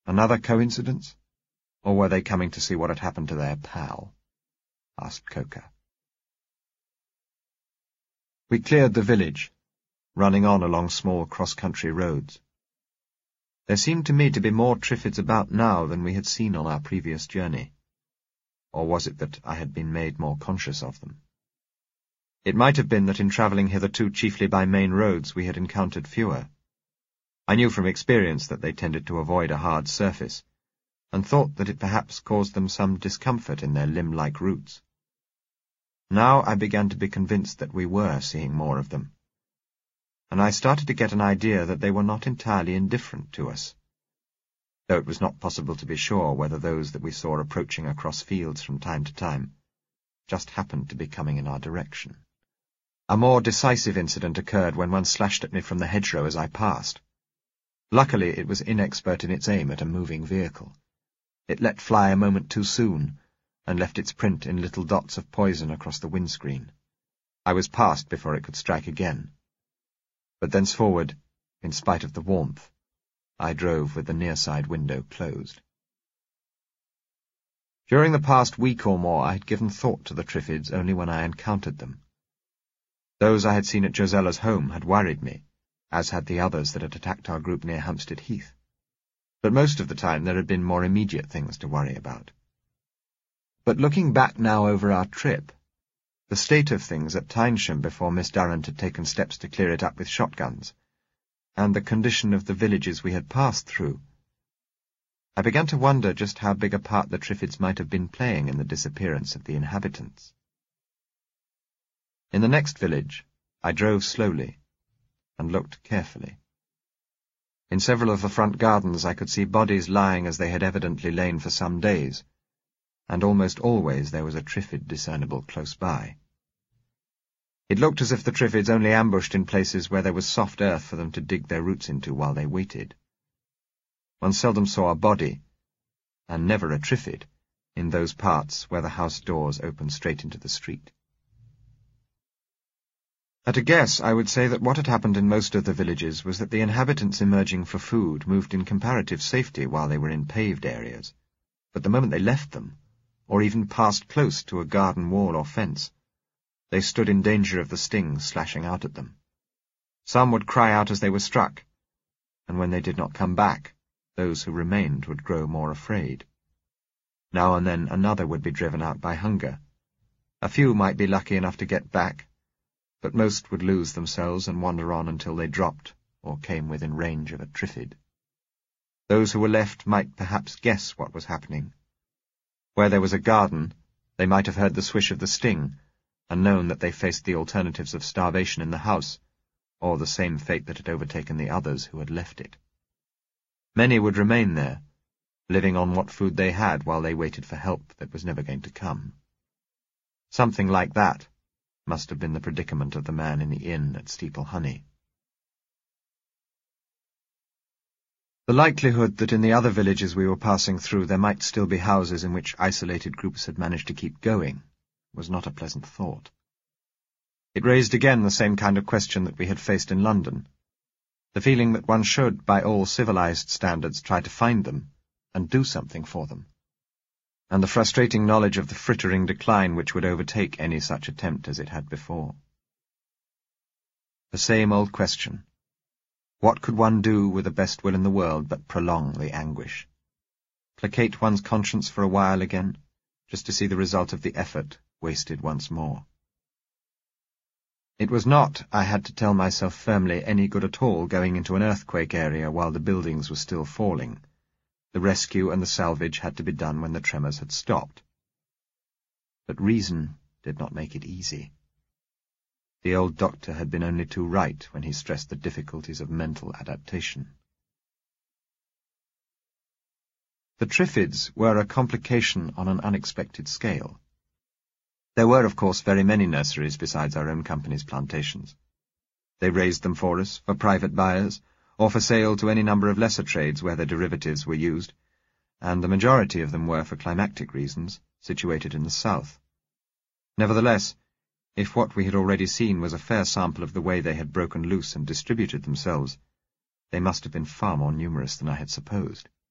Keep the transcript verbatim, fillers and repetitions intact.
Another coincidence? Or were they coming to see what had happened to their pal? Asked Coker. We cleared the village, running on along small cross-country roads. There seemed to me to be more Triffids about now than we had seen on our previous journey. Or was it that I had been made more conscious of them? It might have been that in travelling hitherto chiefly by main roads we had encountered fewer. I knew from experience that they tended to avoid a hard surface, and thought that it perhaps caused them some discomfort in their limb-like routes. Now I began to be convinced that we were seeing more of them, and I started to get an idea that they were not entirely indifferent to us, though it was not possible to be sure whether those that we saw approaching across fields from time to time just happened to be coming in our direction. A more decisive incident occurred when one slashed at me from the hedgerow as I passed. Luckily it was inexpert in its aim at a moving vehicle. It let fly a moment too soon, and left its print in little dots of poison across the windscreen. I was past before it could strike again. But thenceforward, in spite of the warmth, I drove with the near side window closed. During the past week or more I had given thought to the Triffids only when I encountered them. Those I had seen at Josella's home had worried me, as had the others that had attacked our group near Hampstead Heath. But most of the time there had been more immediate things to worry about. But looking back now over our trip, the state of things at Tynesham before Miss Durrant had taken steps to clear it up with shotguns, and the condition of the villages we had passed through, I began to wonder just how big a part the Triffids might have been playing in the disappearance of the inhabitants. In the next village, I drove slowly and looked carefully. In several of the front gardens I could see bodies lying as they had evidently lain for some days, and almost always there was a Triffid discernible close by. It looked as if the Triffids only ambushed in places where there was soft earth for them to dig their roots into while they waited. One seldom saw a body, and never a Triffid, in those parts where the house doors opened straight into the street. At a guess, I would say that what had happened in most of the villages was that the inhabitants emerging for food moved in comparative safety while they were in paved areas, but the moment they left them, or even passed close to a garden wall or fence, they stood in danger of the sting slashing out at them. Some would cry out as they were struck, and when they did not come back, those who remained would grow more afraid. Now and then another would be driven out by hunger. A few might be lucky enough to get back, but most would lose themselves and wander on until they dropped or came within range of a Triffid. Those who were left might perhaps guess what was happening. Where there was a garden, they might have heard the swish of the sting, and known that they faced the alternatives of starvation in the house, or the same fate that had overtaken the others who had left it. Many would remain there, living on what food they had while they waited for help that was never going to come. Something like that must have been the predicament of the man in the inn at Steeple Honey. The likelihood that in the other villages we were passing through there might still be houses in which isolated groups had managed to keep going was not a pleasant thought. It raised again the same kind of question that we had faced in London, the feeling that one should, by all civilized standards, try to find them and do something for them, and the frustrating knowledge of the frittering decline which would overtake any such attempt as it had before. The same old question. What could one do with the best will in the world but prolong the anguish? Placate one's conscience for a while again, just to see the result of the effort wasted once more. It was not, I had to tell myself firmly, any good at all going into an earthquake area while the buildings were still falling. The rescue and the salvage had to be done when the tremors had stopped. But reason did not make it easy. The old doctor had been only too right when he stressed the difficulties of mental adaptation. The Triffids were a complication on an unexpected scale. There were, of course, very many nurseries besides our own company's plantations. They raised them for us, for private buyers, or for sale to any number of lesser trades where their derivatives were used, and the majority of them were, for climactic reasons, situated in the south. Nevertheless, if what we had already seen was a fair sample of the way they had broken loose and distributed themselves, they must have been far more numerous than I had supposed.